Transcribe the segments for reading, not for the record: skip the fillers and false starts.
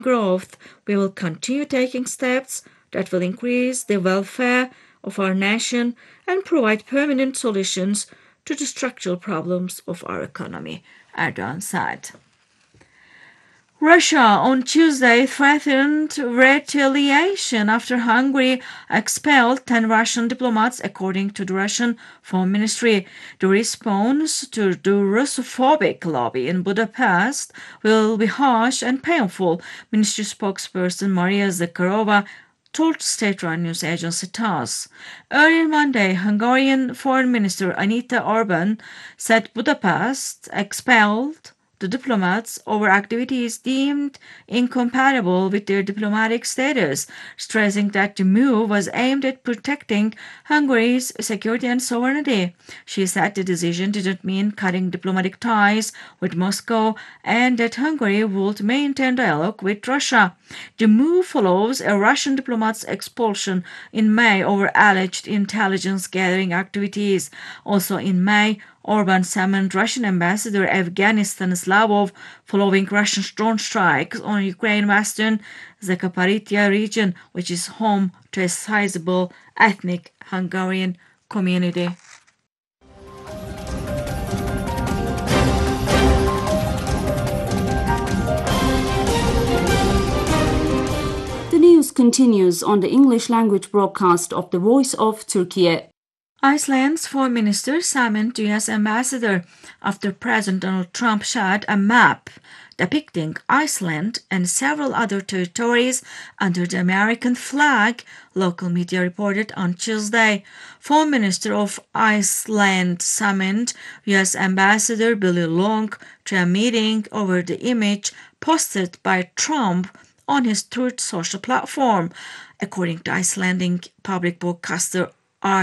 growth, we will continue taking steps that will increase the welfare of our nation and provide permanent solutions to the structural problems of our economy, Erdogan said. Russia on Tuesday threatened retaliation after Hungary expelled 10 Russian diplomats, according to the Russian Foreign Ministry. The response to the Russophobic lobby in Budapest will be harsh and painful, Ministry spokesperson Maria Zakharova told state-run news agency TASS. Earlier Monday, Hungarian Foreign Minister Anita Orban said Budapest expelled the diplomats over activities deemed incompatible with their diplomatic status, stressing that the move was aimed at protecting Hungary's security and sovereignty. She said the decision didn't mean cutting diplomatic ties with Moscow and that Hungary would maintain dialogue with Russia. The move follows a Russian diplomat's expulsion in May over alleged intelligence gathering activities. Also in May, Orban summoned Russian Ambassador Evgeny Stanislavov following Russian drone strikes on Ukraine's western Zaporizhzhia region, which is home to a sizable ethnic Hungarian community. The news continues on the English language broadcast of the Voice of Turkey. Iceland's foreign minister summoned the U.S. ambassador after President Donald Trump shared a map depicting Iceland and several other territories under the American flag, local media reported on Tuesday. Foreign Minister of Iceland summoned U.S. Ambassador Billy Long to a meeting over the image posted by Trump on his Truth Social platform, according to Icelandic public broadcaster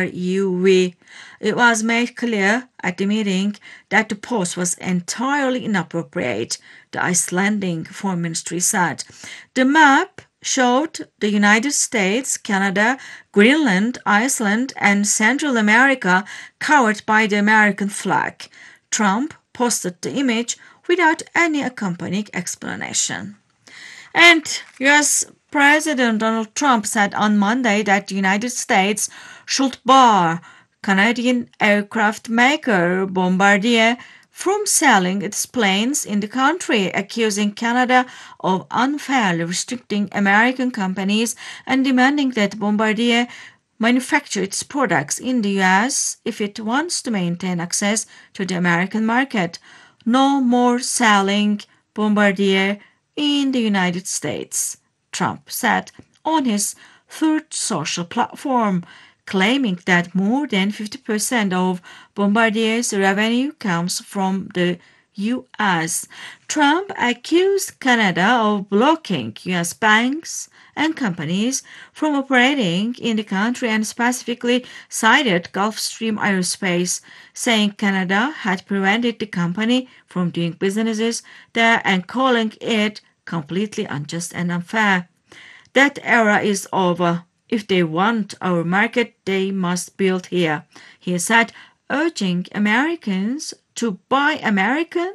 RUV. It was made clear at the meeting that the post was entirely inappropriate, the Icelandic Foreign Ministry said. The map showed the United States, Canada, Greenland, Iceland, and Central America covered by the American flag. Trump posted the image without any accompanying explanation. And U.S. President Donald Trump said on Monday that the United States should bar Canadian aircraft maker Bombardier from selling its planes in the country, accusing Canada of unfairly restricting American companies and demanding that Bombardier manufacture its products in the U.S. if it wants to maintain access to the American market. No more selling Bombardier in the United States, Trump said on his Truth Social platform, claiming that more than 50% of Bombardier's revenue comes from the U.S. Trump accused Canada of blocking U.S. banks and companies from operating in the country and specifically cited Gulfstream Aerospace, saying Canada had prevented the company from doing businesses there and calling it completely unjust and unfair. That era is over. If they want our market, they must build here, he said, urging Americans to buy American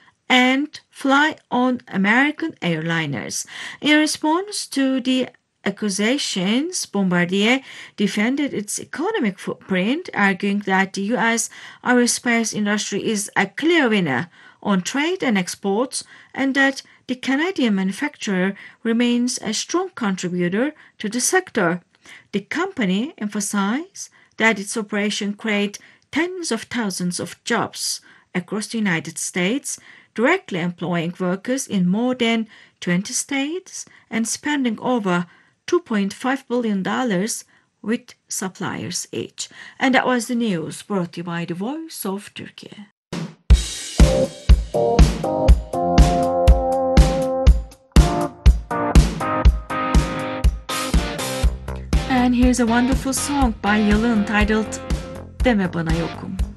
and fly on American airliners. In response to the accusations, Bombardier defended its economic footprint, arguing that the U.S. aerospace industry is a clear winner on trade and exports and that the Canadian manufacturer remains a strong contributor to the sector. The company emphasized that its operation creates tens of thousands of jobs across the United States, directly employing workers in more than 20 states and spending over $2.5 billion with suppliers each. And that was the news brought to you by the Voice of Turkey. And here's a wonderful song by Yalın titled Deme Bana Yokum.